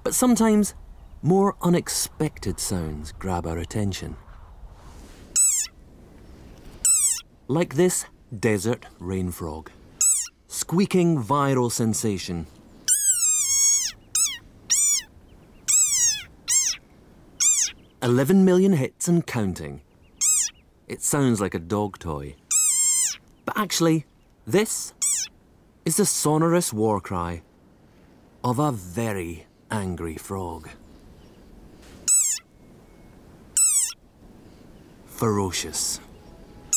But sometimes more unexpected sounds grab our attention. Like this desert rain frog. Squeaking viral sensation. "11 million hits and counting." It sounds like a dog toy. But actually, this is the sonorous war cry of a very angry frog. Ferocious.